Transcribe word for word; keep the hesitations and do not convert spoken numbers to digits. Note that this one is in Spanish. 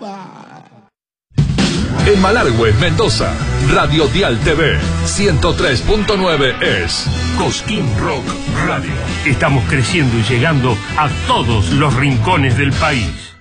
En Malargüe, Mendoza, Radio Dial T V ciento tres punto nueve es Cosquín Rock Radio. Estamos creciendo y llegando a todos los rincones del país.